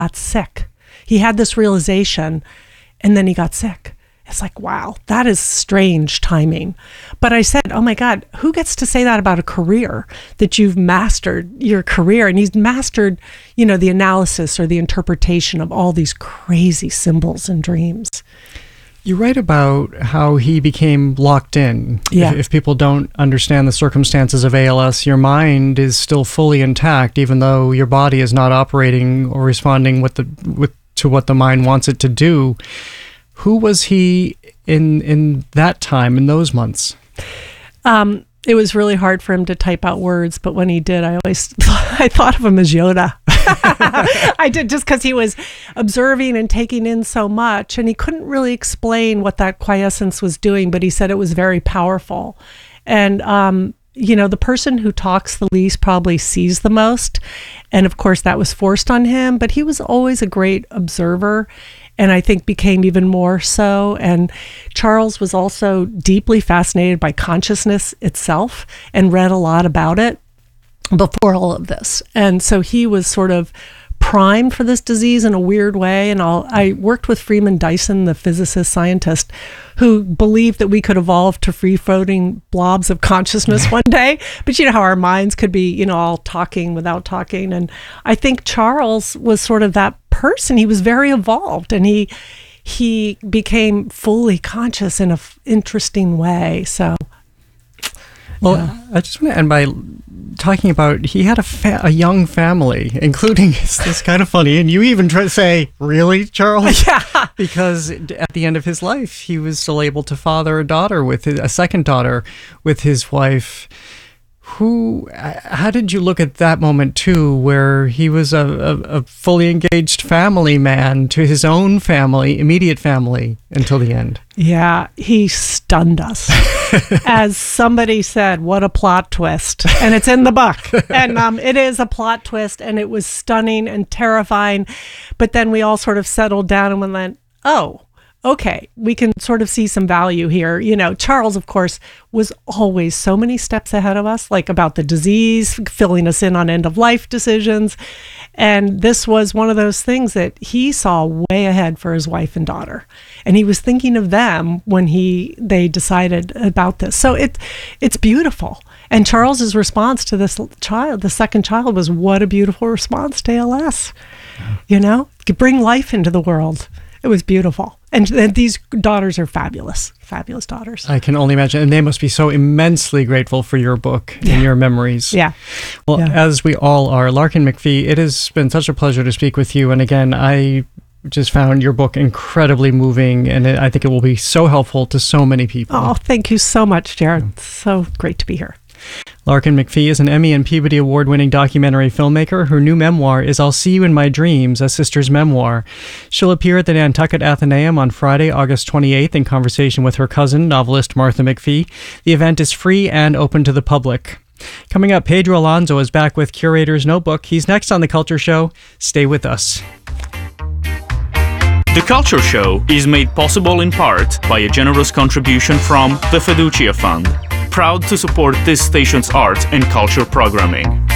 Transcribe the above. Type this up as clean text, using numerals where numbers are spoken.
got sick. He had this realization, and then he got sick. It's like, wow, that is strange timing. But I said, oh my God, who gets to say that about a career, that you've mastered your career? And he's mastered, the analysis or the interpretation of all these crazy symbols and dreams. You write about how he became locked in. Yeah. If people don't understand the circumstances of ALS, your mind is still fully intact, even though your body is not operating or responding to what the mind wants it to do. Who was he in that time, in those months? It was really hard for him to type out words, but when he did, I thought of him as Yoda. I did, just because he was observing and taking in so much, and he couldn't really explain what that quiescence was doing, but he said it was very powerful. And the person who talks the least probably sees the most, and of course that was forced on him, but he was always a great observer, and I think became even more so. And Charles was also deeply fascinated by consciousness itself and read a lot about it before all of this. And so he was sort of primed for this disease in a weird way. And I worked with Freeman Dyson, the physicist scientist, who believed that we could evolve to free-floating blobs of consciousness one day. But you know how our minds could be, all talking without talking. And I think Charles was sort of that person. He was very evolved, and he became fully conscious in an interesting way. So, well, yeah. I just want to end by talking about he had a young family, including this kind of funny, and you even try to say, really, Charles? Yeah. Because at the end of his life, he was still able to father a second daughter with his wife. How did you look at that moment too, where he was a fully engaged family man to his own family, immediate family, until the end? Yeah, he stunned us. As somebody said, what a plot twist. And it's in the book. And it is a plot twist, and it was stunning and terrifying. But then we all sort of settled down and went, oh, okay, we can sort of see some value here. Charles, of course, was always so many steps ahead of us, like about the disease, filling us in on end-of-life decisions. And this was one of those things that he saw way ahead for his wife and daughter. And he was thinking of them when they decided about this. So it's beautiful. And Charles's response to this child, the second child, was what a beautiful response to ALS. To bring life into the world. It was beautiful. And these daughters are fabulous daughters. I can only imagine. And they must be so immensely grateful for your book and your memories. Yeah. Well, as we all are, Larkin McPhee, it has been such a pleasure to speak with you. And again, I just found your book incredibly moving, and I think it will be so helpful to so many people. Oh, thank you so much, Jared. It's so great to be here. Larkin McPhee is an Emmy and Peabody Award-winning documentary filmmaker. Her new memoir is I'll See You in My Dreams, a sister's memoir. She'll appear at the Nantucket Athenaeum on Friday, August 28th in conversation with her cousin, novelist Martha McPhee. The event is free and open to the public. Coming up, Pedro Alonso is back with Curator's Notebook. He's next on The Culture Show. Stay with us. The Culture Show is made possible in part by a generous contribution from the Fiducia Fund, proud to support this station's art and culture programming.